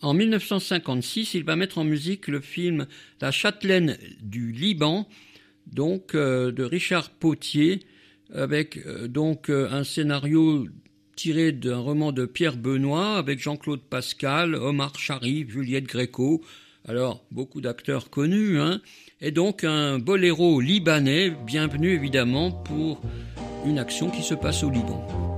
en 1956, il va mettre en musique le film La Châtelaine du Liban, donc de Richard Potier, avec un scénario tiré d'un roman de Pierre Benoît, avec Jean-Claude Pascal, Omar Sharif, Juliette Gréco, alors beaucoup d'acteurs connus, hein, et donc un boléro libanais, bienvenu évidemment pour une action qui se passe au Liban.